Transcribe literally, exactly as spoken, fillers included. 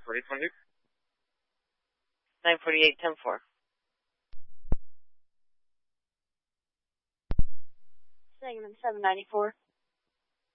forty-eight twenty-two. nine forty-eight ten four. Segment seven ninety-four.